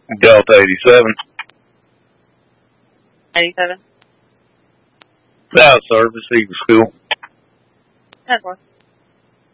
Delta 87. 87. Out of service, Eagle School. 10-4.